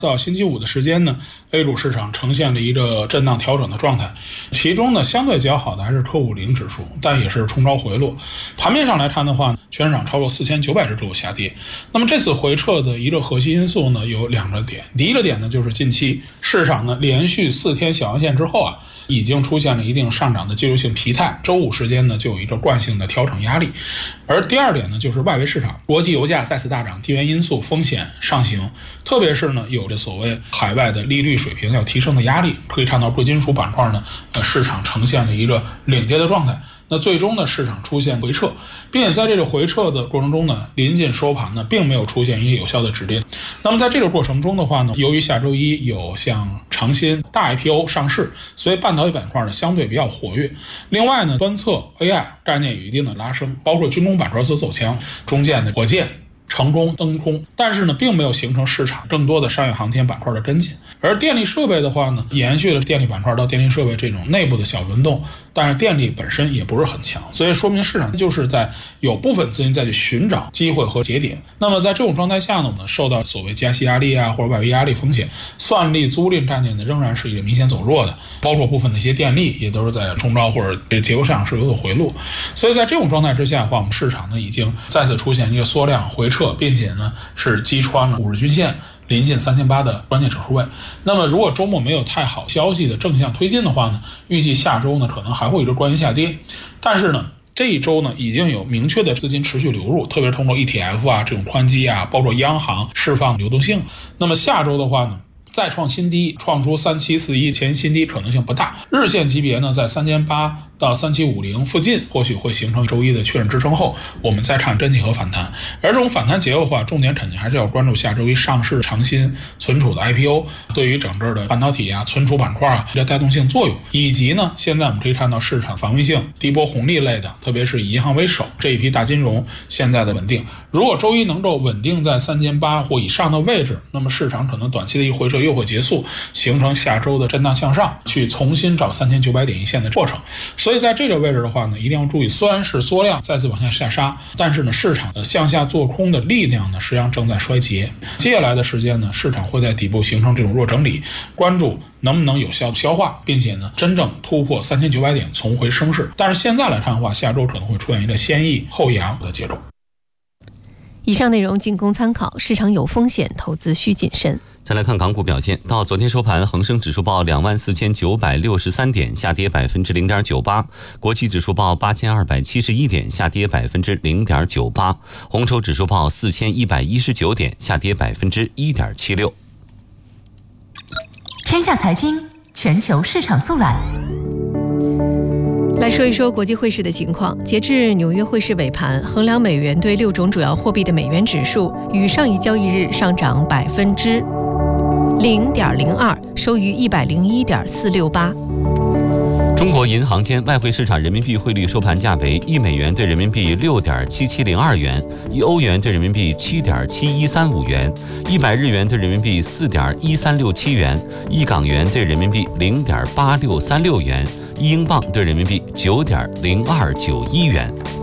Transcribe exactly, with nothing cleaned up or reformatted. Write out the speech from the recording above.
到星期五的时间呢 ，A 股市场呈现了一个震荡调整的状态，其中呢相对较好的还是科五零指数，但也是冲高回落。盘面上来看的话，全市场超过四千九百只个股下跌。那么这次回撤的一个核心因素呢有两个点，第一个点呢就是近期市场呢连续四天小阳线之后啊，已经出现了一定上涨的技术性疲态，周五时间呢就有一个惯性的调整压力。而第二点呢就是外围市场，国际油价再次大涨，地缘因素风险上行，特别是呢有着所谓海外的利率水平要提升的压力，可以看到贵金属板块呢，呃，市场呈现了一个领跌的状态。那最终呢，市场出现回撤，并且在这个回撤的过程中呢，临近收盘呢，并没有出现一个有效的止跌。那么在这个过程中的话呢，由于下周一有像长鑫大 I P O 上市，所以半导体板块呢相对比较活跃。另外呢，端侧 A I 概念有一定的拉升，包括军工板块所走强，中建的火箭成功登空，但是呢，并没有形成市场更多的商业航天板块的跟进。而电力设备的话呢，延续了电力板块到电力设备这种内部的小轮动，但是电力本身也不是很强，所以说明市场就是在有部分资金再去寻找机会和节点。那么在这种状态下呢，我们受到所谓加息压力啊，或者外围压力风险，算力租赁概念呢仍然是一个明显走弱的，包括部分的一些电力也都是在冲高或者结构上是有所回落。所以在这种状态之下的话，我们市场呢已经再次出现一个缩量回撤，并且呢是击穿了五日均线，临近三千八的关键指数位。那么如果周末没有太好消息的正向推进的话呢，预计下周呢可能还会有一个关于下跌。但是呢这一周呢已经有明确的资金持续流入，特别是通过 E T F 啊这种宽基啊，包括央行释放流动性。那么下周的话呢，再创新低，创出三七四一前新低可能性不大。日线级别呢在三千八到三七五零附近，或许会形成周一的确认支撑后，我们再看真几何反弹。而这种反弹结构的话，重点肯定还是要关注下周一上市长鑫存储的 I P O 对于整个的半导体啊、存储板块啊这带动性作用，以及呢，现在我们可以看到市场防御性低波红利类的，特别是以银行为首这一批大金融现在的稳定。如果周一能够稳定在三千八或以上的位置，那么市场可能短期的一回撤又会结束，形成下周的震荡向上，去重新找三千九百点一线的过程。所以在这个位置的话呢，一定要注意，虽然是缩量再次往下下杀，但是呢，市场的向下做空的力量呢，实际上正在衰竭。接下来的时间呢，市场会在底部形成这种弱整理，关注能不能有效消化，并且呢，真正突破三千九百点，重回升势。但是现在来看的话，下周可能会出现一个先抑后扬的节奏。 以上内容仅供参考，市场有风险，投资需谨慎。 再来看港股表现，到昨天收盘，恒生指数报两万四千九百六十三点，下跌百分之零点九八；国企指数报八千二百七十一点，下跌百分之零点九八；红筹指数报四千一百一十九点，下跌百分之一点七六。 天下财经全球市场速览。 来说一说国际汇市的情况。截至纽约汇市尾盘，衡量美元对六种主要货币的美元指数与上一交易日上涨百分之零点零二，收于一百零一点四六八。 中国银行间外汇市场人民币汇率收盘价为一美元对人民币六点七七零二元，一欧元对人民币七点七一三五元，一百日元对人民币四点一三六七元，一港元对人民币零点八六三六元，一英镑对人民币九点零二九一元。